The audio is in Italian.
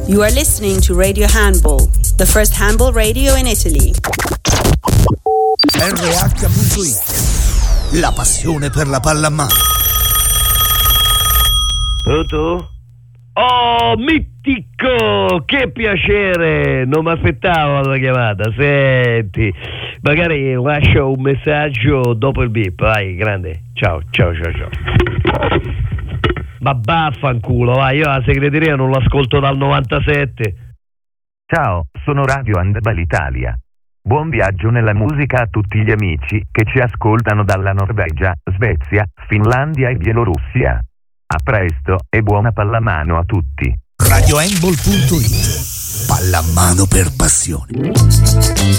You are listening to Radio Handball, the first handball radio in Italy. RH.it, la passione per la pallamano. Pronto? Oh, mitico! Che piacere! Non mi aspettavo la chiamata. Senti, magari lascio un messaggio dopo il beep. Vai, grande. Ciao. Ma vaffanculo, vai, io la segreteria non l'ascolto dal 97. Ciao, sono Radio Handball Italia. Buon viaggio nella musica a tutti gli amici che ci ascoltano dalla Norvegia, Svezia, Finlandia e Bielorussia. A presto e buona pallamano a tutti. RadioHandball.it, pallamano per passione.